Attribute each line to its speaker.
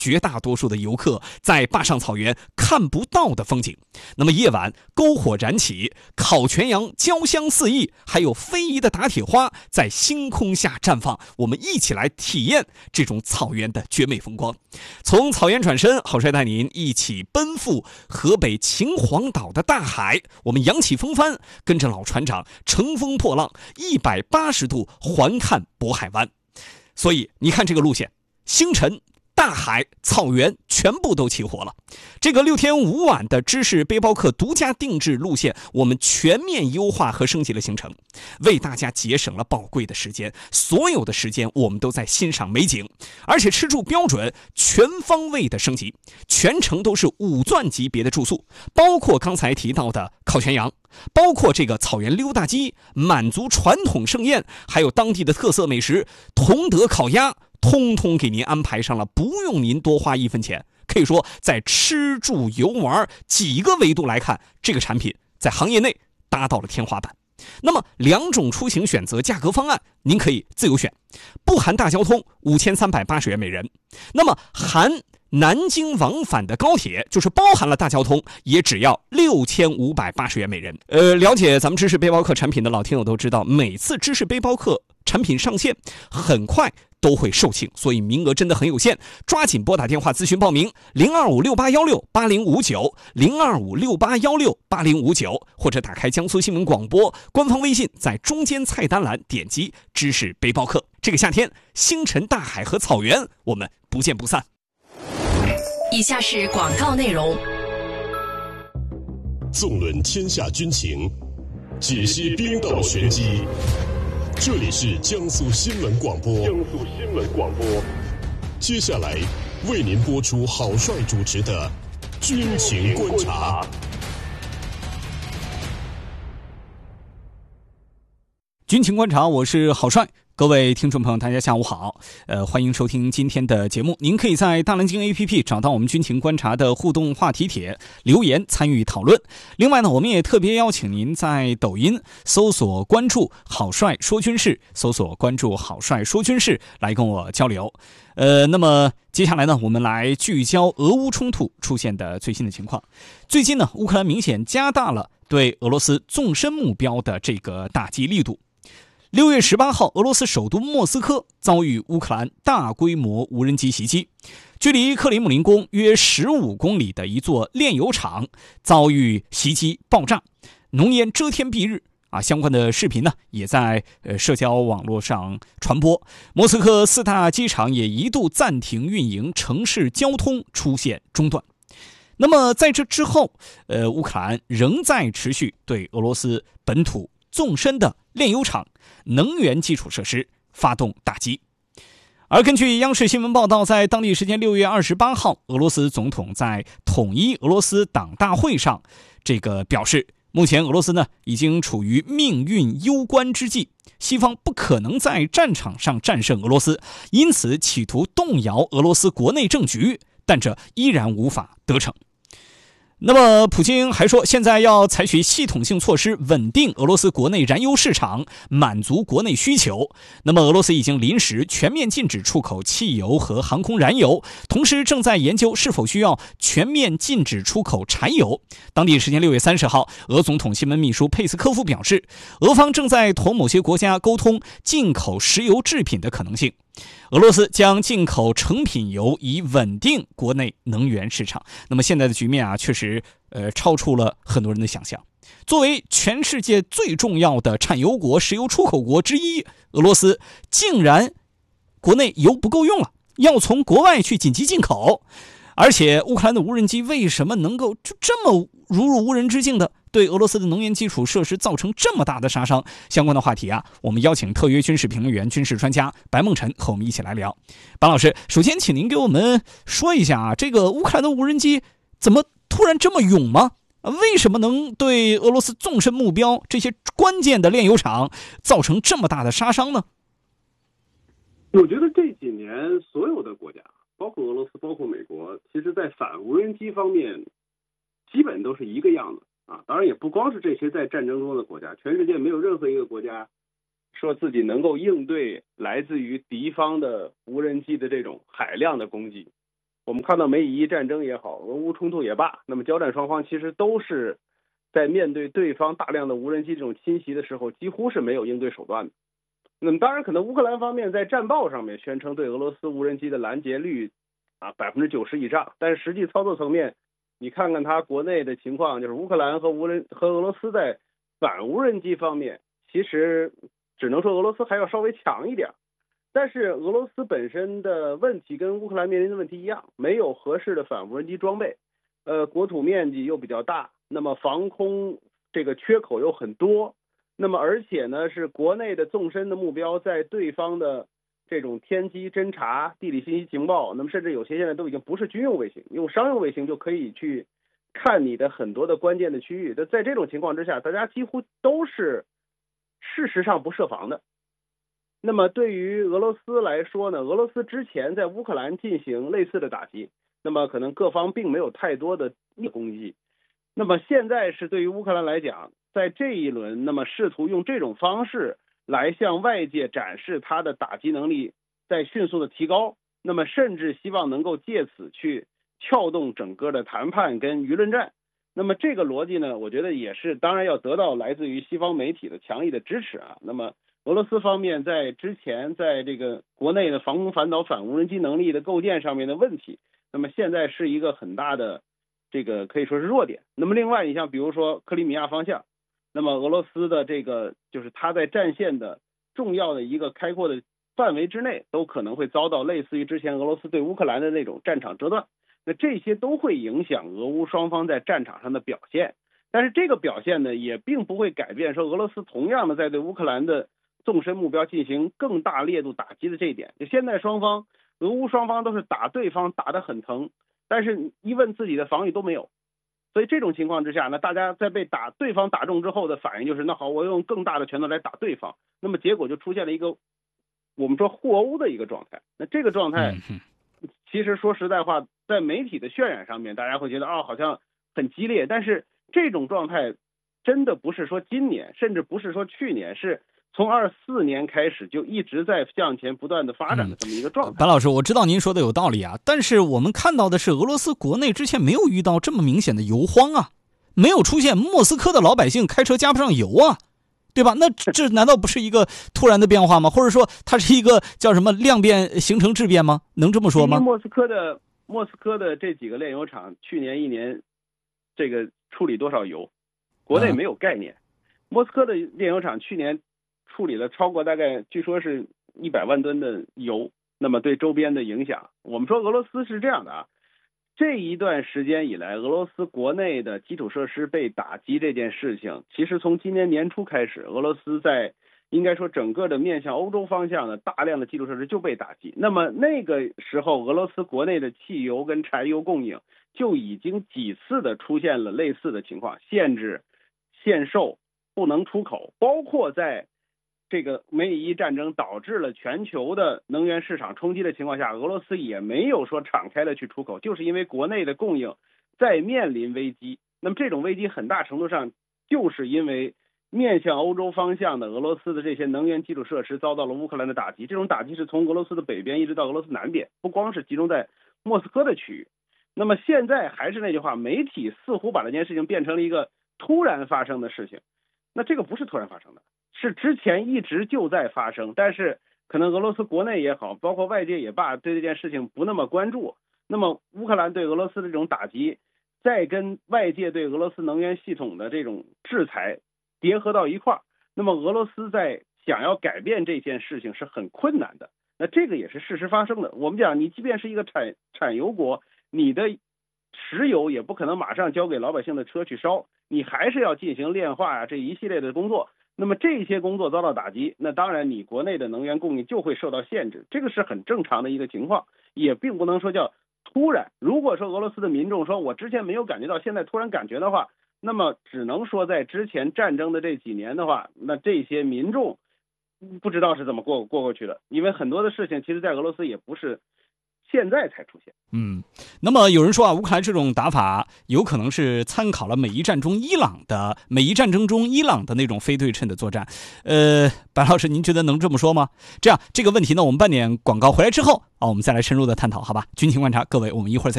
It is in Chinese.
Speaker 1: 绝大多数的游客在坝上草原看不到的风景。那么夜晚篝火燃起，烤全羊焦香四溢，还有非遗的打铁花在星空下绽放，我们一起来体验这种草原的绝美风光。从草原转身，郝帅带您一起奔赴河北秦皇岛的大海，我们扬起风帆，跟着老船长乘风破浪，180度环看渤海湾。所以你看这个路线，星辰、大海、草原全部都齐活了。这个6天5晚的知识背包客独家定制路线，我们全面优化和升级了行程，为大家节省了宝贵的时间。所有的时间我们都在欣赏美景，而且吃住标准，全方位的升级，全程都是5钻级别的住宿，包括刚才提到的烤全羊，包括这个草原溜达鸡、满族传统盛宴，还有当地的特色美食同德烤鸭，通通给您安排上了，不用您多花1分钱。可以说在吃住游玩几个维度来看，这个产品在行业内达到了天花板。那么2种出行选择价格方案您可以自由选，不含大交通5380元每人，那么含南京往返的高铁，就是包含了大交通，也只要6580元每人。了解咱们知识背包客产品的老听友都知道，每次知识背包客产品上线很快都会售罄，所以名额真的很有限，抓紧拨打电话咨询报名，02568168059，02568168059，或者打开江苏新闻广播官方微信，在中间菜单栏点击知识背包客。这个夏天，星辰大海和草原，我们不见不散。
Speaker 2: 以下是广告内容。
Speaker 3: 纵论天下军情，解析兵道玄机。这里是江苏新闻广播。接下来为您播出郝帅主持的军情观察。
Speaker 1: 军情观察，我是郝帅。各位听众朋友大家下午好，欢迎收听今天的节目。您可以在大蓝鲸 APP 找到我们军情观察的互动话题帖，留言参与讨论。另外呢，我们也特别邀请您在抖音搜索关注郝帅说军事，搜索关注郝帅说军事来跟我交流。那么接下来呢，我们来聚焦俄乌冲突出现的最新的情况。最近呢，乌克兰明显加大了对俄罗斯纵深目标的这个打击力度。6月18号，俄罗斯首都莫斯科遭遇乌克兰大规模无人机袭击，距离克里姆林宫约15公里的一座炼油厂遭遇袭击爆炸，浓烟遮天蔽日相关的视频呢也在社交网络上传播。莫斯科4大机场也一度暂停运营，城市交通出现中断。那么在这之后，乌克兰仍在持续对俄罗斯本土纵深的炼油厂、能源基础设施发动打击。而根据央视新闻报道，在当地时间6月28号，俄罗斯总统在统一俄罗斯党大会上表示，目前俄罗斯呢已经处于命运攸关之际，西方不可能在战场上战胜俄罗斯，因此企图动摇俄罗斯国内政局，但这依然无法得逞。那么普京还说，现在要采取系统性措施，稳定俄罗斯国内燃油市场，满足国内需求。那么俄罗斯已经临时全面禁止出口汽油和航空燃油，同时正在研究是否需要全面禁止出口柴油。当地时间6月30号，俄总统新闻秘书佩斯科夫表示，俄方正在同某些国家沟通进口石油制品的可能性。俄罗斯将进口成品油以稳定国内能源市场。那么现在的局面确实超出了很多人的想象。作为全世界最重要的产油国、石油出口国之一，俄罗斯竟然国内油不够用了，要从国外去紧急进口。而且乌克兰的无人机为什么能够就这么如入无人之境的对俄罗斯的能源基础设施造成这么大的杀伤？相关的话题我们邀请特约军事评论员、军事专家白梦辰和我们一起来聊。白老师，首先请您给我们说一下这个乌克兰的无人机怎么突然这么勇吗？为什么能对俄罗斯纵深目标这些关键的炼油厂造成这么大的杀伤呢？
Speaker 4: 我觉得这几年所有的国家，包括俄罗斯，包括美国，其实在反无人机方面基本都是一个样子当然也不光是这些在战争中的国家，全世界没有任何一个国家说自己能够应对来自于敌方的无人机的这种海量的攻击。 我们看到美以伊战争也好，俄乌冲突也罢，那么交战双方其实都是在面对对方大量的无人机这种侵袭的时候，几乎是没有应对手段的。那么当然，可能乌克兰方面在战报上面宣称对俄罗斯无人机的拦截率90%以上，但是实际操作层面，你看看它国内的情况，就是乌克兰和俄罗斯在反无人机方面，其实只能说俄罗斯还要稍微强一点。但是俄罗斯本身的问题跟乌克兰面临的问题一样，没有合适的反无人机装备，国土面积又比较大，那么防空这个缺口又很多，那么而且呢是国内的纵深的目标在对方的这种天基侦察、地理信息情报，那么甚至有些现在都已经不是军用卫星，用商用卫星就可以去看你的很多的关键的区域。在这种情况之下，大家几乎都是事实上不设防的。那么对于俄罗斯来说呢，俄罗斯之前在乌克兰进行类似的打击，那么可能各方并没有太多的攻击。那么现在是对于乌克兰来讲，在这一轮，那么试图用这种方式来向外界展示它的打击能力在迅速的提高，那么甚至希望能够借此去撬动整个的谈判跟舆论战。那么这个逻辑呢，我觉得也是当然要得到来自于西方媒体的强力的支持啊。那么俄罗斯方面在之前在这个国内的防空反导反无人机能力的构建上面的问题，那么现在是一个很大的这个可以说是弱点。那么另外你像比如说克里米亚方向，那么俄罗斯的这个就是它在战线的重要的一个开阔的范围之内，都可能会遭到类似于之前俄罗斯对乌克兰的那种战场折断，那这些都会影响俄乌双方在战场上的表现。但是这个表现呢，也并不会改变说俄罗斯同样的在对乌克兰的纵深目标进行更大烈度打击的这一点。就现在俄乌双方都是打对方打得很疼，但是一问自己的防御都没有。所以这种情况之下呢，大家在被对方打中之后的反应就是，那好，我用更大的拳头来打对方。那么结果就出现了一个我们说互殴的一个状态。那这个状态其实说实在话，在媒体的渲染上面，大家会觉得好像很激烈，但是这种状态真的不是说今年，甚至不是说去年，是从24年开始就一直在向前不断的发展的这么一个状态。
Speaker 1: 白老师，我知道您说的有道理啊，但是我们看到的是俄罗斯国内之前没有遇到这么明显的油荒啊，没有出现莫斯科的老百姓开车加不上油啊，对吧？那这难道不是一个突然的变化吗？或者说它是一个叫什么量变形成质变吗？能这么说吗？
Speaker 4: 莫斯科的这几个炼油厂去年一年这个处理多少油，国内没有概念。莫斯科的炼油厂去年处理了超过大概据说是100万吨的油，那么对周边的影响，我们说俄罗斯是这样的啊，这一段时间以来，俄罗斯国内的基础设施被打击这件事情，其实从今年年初开始，俄罗斯在应该说整个的面向欧洲方向的大量的基础设施就被打击。那么那个时候，俄罗斯国内的汽油跟柴油供应就已经几次的出现了类似的情况，限制、限售、不能出口，包括在这个美以伊战争导致了全球的能源市场冲击的情况下，俄罗斯也没有说敞开的去出口，就是因为国内的供应在面临危机。那么这种危机很大程度上就是因为面向欧洲方向的俄罗斯的这些能源基础设施遭到了乌克兰的打击，这种打击是从俄罗斯的北边一直到俄罗斯南边，不光是集中在莫斯科的区域。那么现在还是那句话，媒体似乎把这件事情变成了一个突然发生的事情，那这个不是突然发生的，是之前一直就在发生，但是可能俄罗斯国内也好，包括外界也罢，对这件事情不那么关注。那么乌克兰对俄罗斯的这种打击，再跟外界对俄罗斯能源系统的这种制裁结合到一块儿，那么俄罗斯在想要改变这件事情是很困难的。那这个也是事实发生的。我们讲，你即便是一个产油国，你的石油也不可能马上交给老百姓的车去烧，你还是要进行炼化这一系列的工作。那么这些工作遭到打击，那当然你国内的能源供应就会受到限制，这个是很正常的一个情况，也并不能说叫突然。如果说俄罗斯的民众说我之前没有感觉到，现在突然感觉的话，那么只能说在之前战争的这几年的话，那这些民众不知道是怎么过去的。因为很多的事情其实在俄罗斯也不是现在才出现。
Speaker 1: 那么有人说啊，乌克兰这种打法有可能是参考了美伊战争中伊朗的那种非对称的作战。白老师，您觉得能这么说吗？这个问题呢，我们半点广告回来之后啊，我们再来深入的探讨，好吧？军情观察，各位，我们一会儿再见。